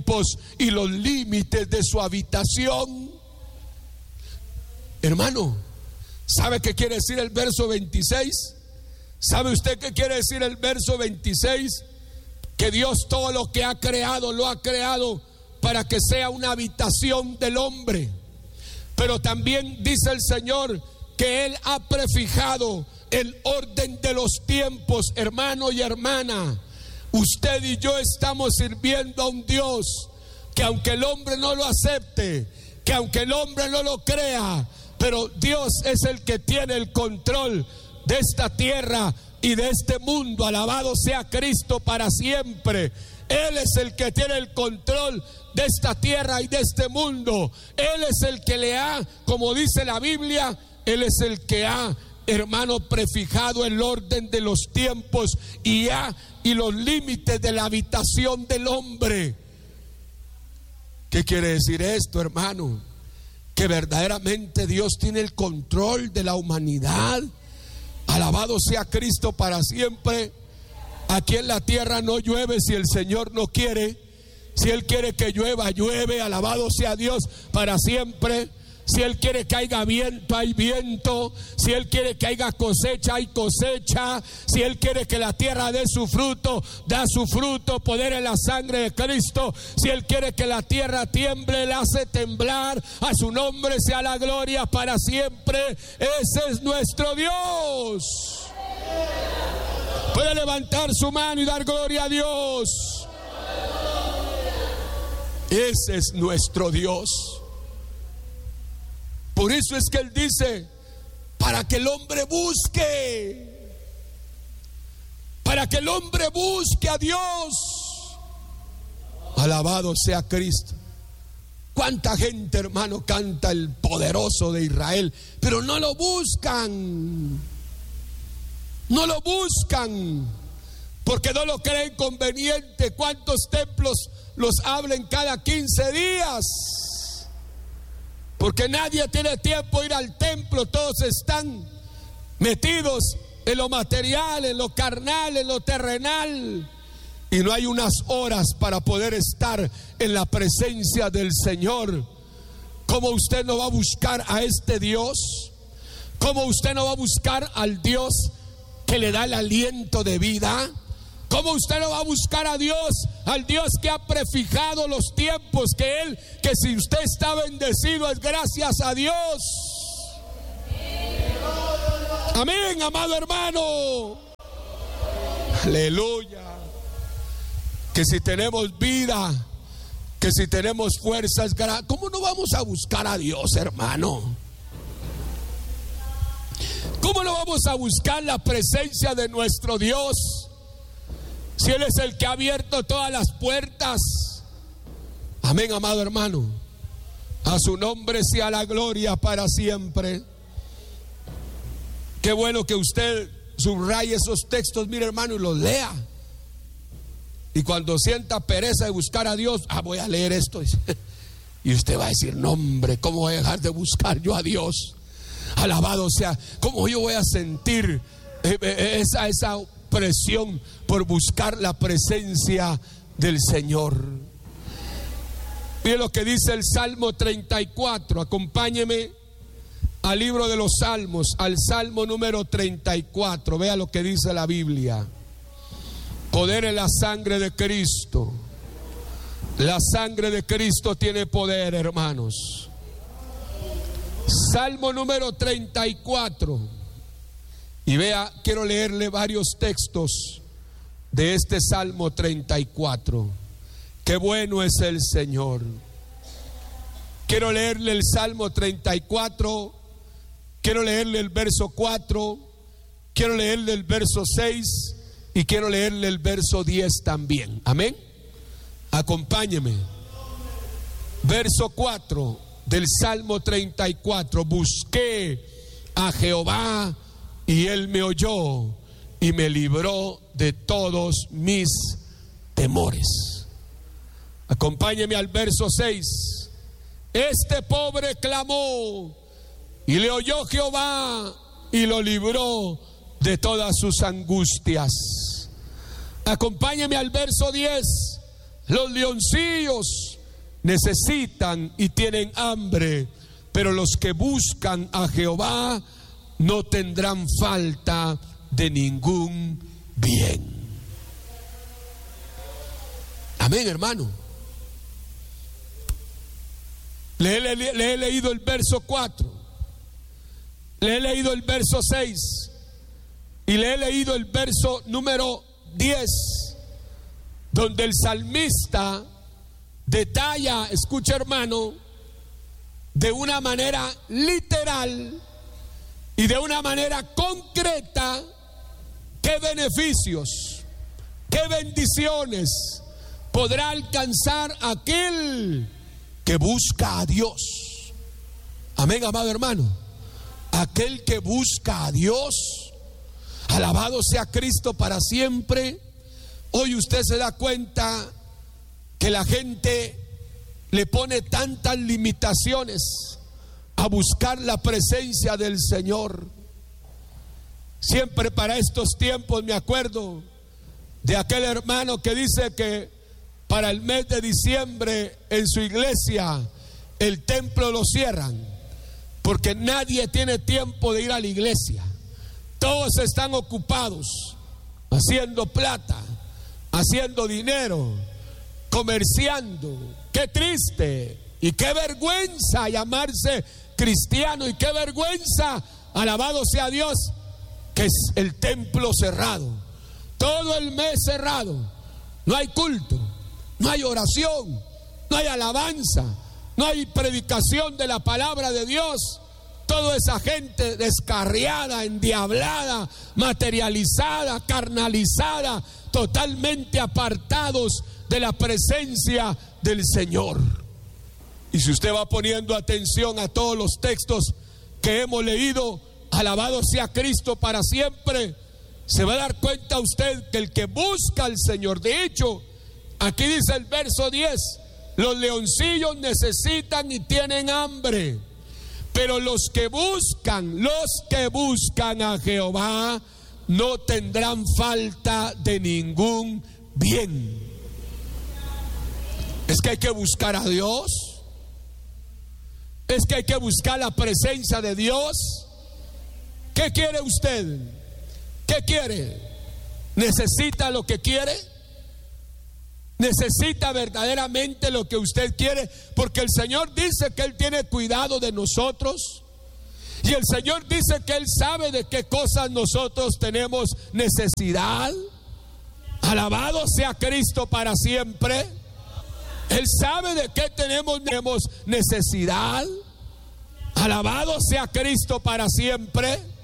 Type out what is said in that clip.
tiempos y los límites de su habitación. Hermano, ¿sabe qué quiere decir el verso 26? ¿Sabe usted qué quiere decir el verso 26? Que Dios todo lo que ha creado, lo ha creado para que sea una habitación del hombre. Pero también dice el Señor que Él ha prefijado el orden de los tiempos. Hermano y hermana, usted y yo estamos sirviendo a un Dios que aunque el hombre no lo acepte, que aunque el hombre no lo crea, pero Dios es el que tiene el control de esta tierra y de este mundo. Alabado sea Cristo para siempre. Él es el que tiene el control de esta tierra y de este mundo. Él es el que le ha, como dice la Biblia, Él es el que ha, hermano, prefijado el orden de los tiempos y los límites de la habitación del hombre. ¿Qué quiere decir esto, hermano? Que verdaderamente Dios tiene el control de la humanidad. Alabado sea Cristo para siempre. Aquí en la tierra no llueve si el Señor no quiere. Si Él quiere que llueva, llueve. Alabado sea Dios para siempre. Si Él quiere que haya viento, hay viento. Si Él quiere que haya cosecha, hay cosecha. Si Él quiere que la tierra dé su fruto, da su fruto. Poder en la sangre de Cristo. Si Él quiere que la tierra tiemble, Él hace temblar. A su nombre sea la gloria para siempre. Ese es nuestro Dios. Puede levantar su mano y dar gloria a Dios. Ese es nuestro Dios. Por eso es que Él dice, para que el hombre busque, para que el hombre busque a Dios. Alabado sea Cristo. Cuánta gente, hermano, canta el poderoso de Israel, pero no lo buscan. No lo buscan porque no lo creen conveniente. ¿Cuántos templos los abren cada 15 días? Porque nadie tiene tiempo de ir al templo. Todos están metidos en lo material, en lo carnal, en lo terrenal. Y no hay unas horas para poder estar en la presencia del Señor. ¿Cómo usted no va a buscar a este Dios? ¿Cómo usted no va a buscar al Dios que le da el aliento de vida? ¿Cómo usted no va a buscar a Dios, al Dios que ha prefijado los tiempos, que si usted está bendecido es gracias a Dios? Amén, amado hermano. Aleluya. Que si tenemos vida, que si tenemos fuerzas, ¿cómo no vamos a buscar a Dios, hermano? ¿Cómo no vamos a buscar la presencia de nuestro Dios? Si Él es el que ha abierto todas las puertas. Amén, amado hermano. A su nombre sea la gloria para siempre. Qué bueno que usted subraye esos textos, mire hermano, y los lea. Y cuando sienta pereza de buscar a Dios, voy a leer esto. Y usted va a decir, no hombre, ¿cómo voy a dejar de buscar yo a Dios? Alabado sea, ¿cómo yo voy a sentir esa presión por buscar la presencia del Señor? Mire lo que dice el Salmo 34. Acompáñeme al libro de los Salmos, al Salmo número 34. Vea lo que dice la Biblia. Poder en la sangre de Cristo. La sangre de Cristo tiene poder, hermanos. Salmo número 34. Y vea, quiero leerle varios textos de este Salmo 34. Qué bueno es el Señor. Quiero leerle el Salmo 34. Quiero leerle el verso 4. Quiero leerle el verso 6. Y quiero leerle el verso 10 también. Amén. Acompáñeme. Verso 4 del Salmo 34. Busqué a Jehová y Él me oyó y me libró de todos mis temores. Acompáñeme al verso 6. Este pobre clamó y le oyó Jehová y lo libró de todas sus angustias. Acompáñeme al verso 10. Los leoncillos necesitan y tienen hambre, pero los que buscan a Jehová no tendrán falta de ningún bien. Amén, hermano. Le he leído el verso 4, le he leído el verso 6 y le he leído el verso número 10, donde el salmista detalla, escucha hermano, de una manera literal y de una manera concreta qué beneficios, qué bendiciones podrá alcanzar aquel que busca a Dios. Amén, amado hermano. Aquel que busca a Dios. Alabado sea Cristo para siempre. Hoy usted se da cuenta que la gente le pone tantas limitaciones a buscar la presencia del Señor. Siempre para estos tiempos me acuerdo de aquel hermano que dice que para el mes de diciembre en su iglesia el templo lo cierran porque nadie tiene tiempo de ir a la iglesia. Todos están ocupados haciendo plata, haciendo dinero, comerciando. Qué triste y qué vergüenza llamarse cristiano, y qué vergüenza, alabado sea Dios, que es el templo cerrado, todo el mes cerrado. No hay culto, no hay oración, no hay alabanza, no hay predicación de la palabra de Dios. Toda esa gente descarriada, endiablada, materializada, carnalizada, totalmente apartados de la presencia del Señor. Y si usted va poniendo atención a todos los textos que hemos leído, alabado sea Cristo para siempre, se va a dar cuenta usted que el que busca al Señor, de hecho, aquí dice el verso 10, los leoncillos necesitan y tienen hambre, pero los que buscan a Jehová no tendrán falta de ningún bien. Es que hay que buscar a Dios, es que hay que buscar la presencia de Dios. ¿Qué quiere usted? ¿Qué quiere? ¿Necesita lo que quiere? ¿Necesita verdaderamente lo que usted quiere? Porque el Señor dice que Él tiene cuidado de nosotros. Y el Señor dice que Él sabe de qué cosas nosotros tenemos necesidad. Alabado sea Cristo para siempre. Él sabe de qué tenemos necesidad. Alabado sea Cristo para siempre.